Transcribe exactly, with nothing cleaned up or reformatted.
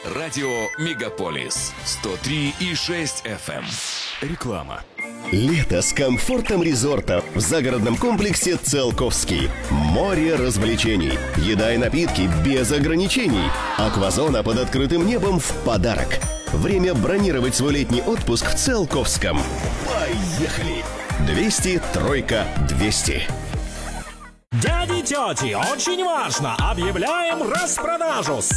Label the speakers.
Speaker 1: Радио Мегаполис сто три и шесть эф эм. Реклама.
Speaker 2: Лето с комфортом резорта в загородном комплексе «Циолковский». Море развлечений, еда и напитки без ограничений. Аквазона под открытым небом в подарок. Время бронировать свой летний отпуск в Циолковском. Поехали! двести тройка двести.
Speaker 3: Дяди, тети, очень важно! Объявляем распродажу!